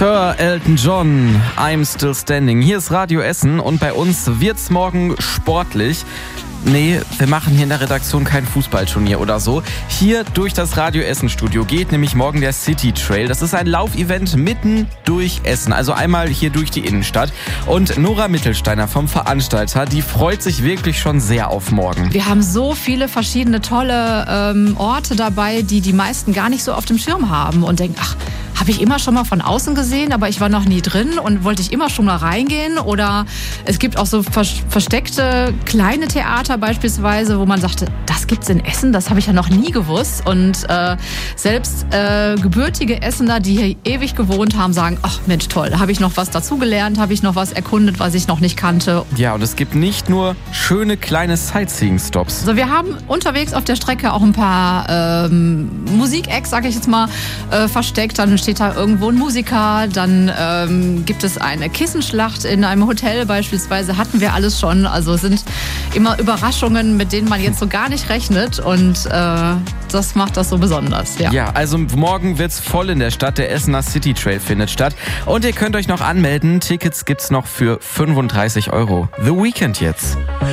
Sir Elton John, I'm Still Standing. Hier ist Radio Essen und bei uns wird's morgen sportlich. Nee, wir machen hier in der Redaktion kein Fußballturnier oder so. Hier durch das Radio Essen Studio geht nämlich morgen der City Trail. Das ist ein Laufevent mitten durch Essen, also einmal hier durch die Innenstadt. Und Nora Mittelsteiner vom Veranstalter, die freut sich wirklich schon sehr auf morgen. Wir haben so viele verschiedene tolle Orte dabei, die meisten gar nicht so auf dem Schirm haben und denken, ach, habe ich immer schon mal von außen gesehen, aber ich war noch nie drin und wollte ich immer schon mal reingehen. Oder es gibt auch so versteckte kleine Theater beispielsweise, wo man sagte, das gibt's in Essen, das habe ich ja noch nie gewusst. Und selbst gebürtige Essener, die hier ewig gewohnt haben, sagen, ach Mensch, toll, da habe ich noch was dazugelernt, habe ich noch was erkundet, was ich noch nicht kannte. Ja, und es gibt nicht nur schöne kleine Sightseeing-Stops. Also wir haben unterwegs auf der Strecke auch ein paar Musik-Acts, sage ich jetzt mal, versteckt. Dann steht da irgendwo ein Musiker, dann gibt es eine Kissenschlacht in einem Hotel beispielsweise, hatten wir alles schon. Also es sind immer Überraschungen, mit denen man jetzt so gar nicht rechnet und das macht das so besonders. Ja, also morgen wird's voll in der Stadt, der Essener City Trail findet statt und ihr könnt euch noch anmelden, Tickets gibt's noch für 35 €. The Weekend jetzt.